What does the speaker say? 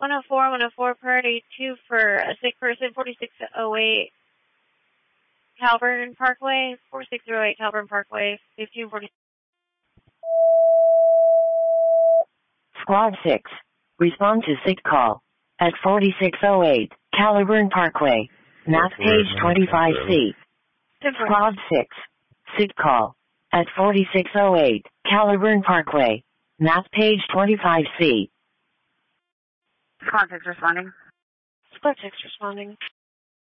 104, priority 2 for a sick person, 4608 Calvert Parkway, 4608 Calvert Parkway, 1540. Squad 6. Respond to sick call at 4608 Caliburn Parkway, map page 25C. Squad 6. Sick call at 4608 Caliburn Parkway, map page 25C. Squad 6 responding. Squad 6 responding.